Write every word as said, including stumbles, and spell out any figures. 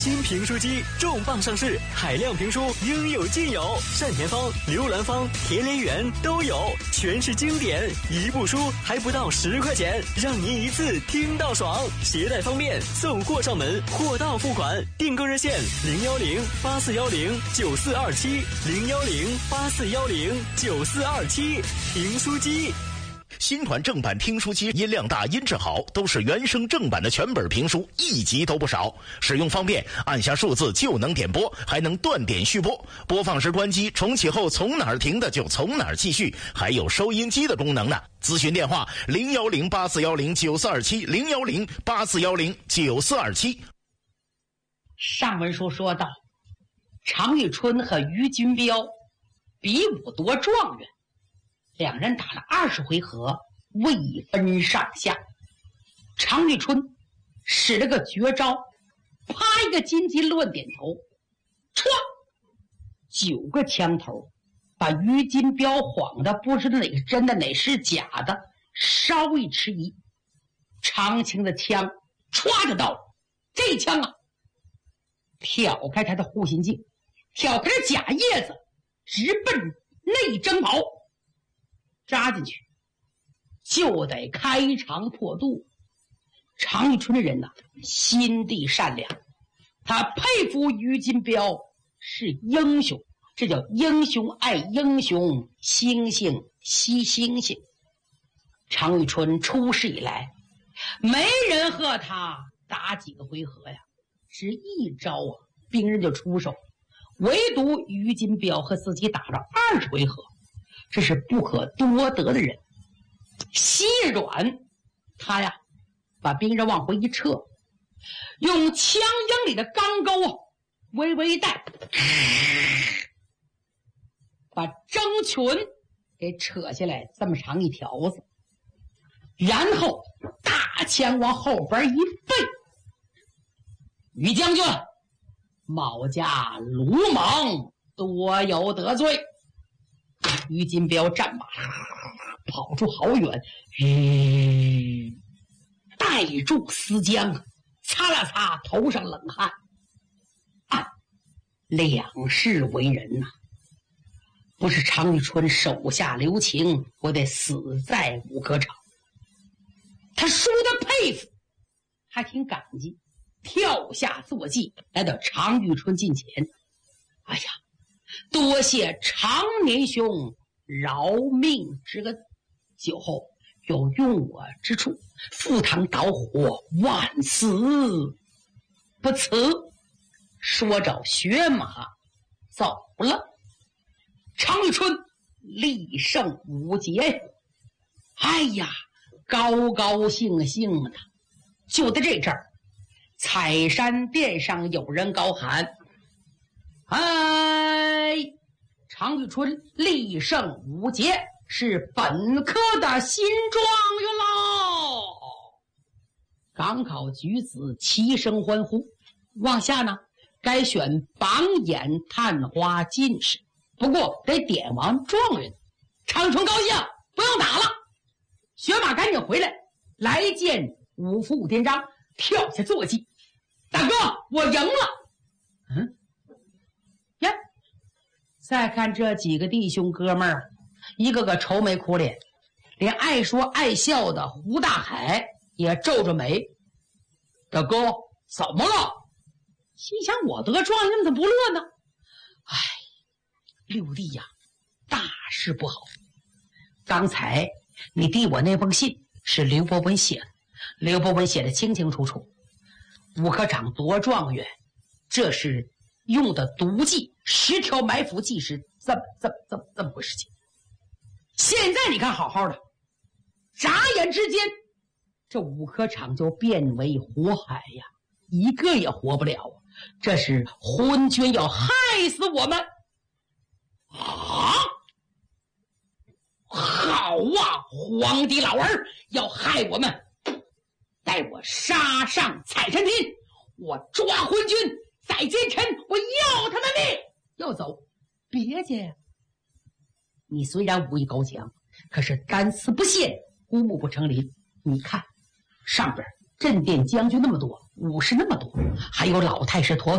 新评书机重磅上市，海量评书应有尽有，单田芳、刘兰芳、田连元都有，全是经典。一部书还不到十块钱，让您一次听到爽。携带方便，送货上门，货到付款。订购热线零幺零八四幺零九四二七零幺零八四幺零九四二七。评书机。 新款正版听书机音量大音质好，都是原声正版的全本评书，一集都不少。使用方便，按下数字就能点播，还能断点续播。播放时关机，重启后从哪儿停的就从哪儿继续，还有收音机的功能呢。咨询电话零幺零八四幺零九四二七零幺零八四幺零九四二七。 上文书说到，常遇春和于金彪比武夺状元，两人打了二十回合，未分上下。常遇春使了个绝招，啪一个金鸡乱点头，唰九个枪头，把于金彪晃的不知哪是真的哪是假的，稍微迟疑，长青的枪歘就到了。这一枪啊，挑开他的护心镜，挑开了假叶子，直奔内征袍扎进去，就得开肠破肚。常遇春的人呐、啊，心地善良，他佩服于金彪是英雄，这叫英雄爱英雄，星星惜星星。常遇春出世以来，没人和他打几个回合呀，只一招啊，兵刃就出手，唯独于金彪和自己打了二十回合，这是不可多得的人。心软，他呀把兵刃往回一撤，用枪缨里的钢钩啊微微一带，把征裙给扯下来这么长一条子，然后大枪往后边一背。于将军，某家鲁莽，多有得罪。于金彪战马跑出好远，吁，带住丝将，擦了擦头上冷汗。啊，两世为人呐、啊，不是常遇春手下留情，我得死在武科场。他输的佩服，还挺感激，跳下坐骑，来到常遇春近前。哎呀，多谢常年兄饶命之恩，酒后有用我之处，赴汤蹈火，万死不辞。说着学马走了。常遇春力胜无节，哎呀，高高兴兴的。就在这阵儿，彩山殿上有人高喊：哎，常遇春力胜无节，是本科的新状元喽！港考举子齐声欢呼。往下呢，该选榜眼探花进士，不过得点完状元。常遇春高兴，不用打了，学马赶紧回来，来见五福武天章，跳下坐骑。大哥，我赢了。嗯，呀，再看这几个弟兄哥们儿，一个个愁眉苦脸，连爱说爱笑的胡大海也皱着眉。大哥，怎么了？心想我得状元怎么不乐呢？哎，六弟呀，大事不好。刚才你递我那封信是刘伯温写的，刘伯温写的清清楚楚，武科长夺状元，这是用的毒计，十条埋伏计是这么这么这么这么回事情。现在你看好好的，眨眼之间，这武科场就变为火海呀，一个也活不了。这是昏君要害死我们啊！好啊，皇帝老儿要害我们，待我杀上彩山厅，我抓昏君，在奸臣，我要他的命。要走别介呀！你虽然武艺高强，可是单丝不线，孤木不成林。你看上边镇殿将军那么多，武士那么多，还有老太师驼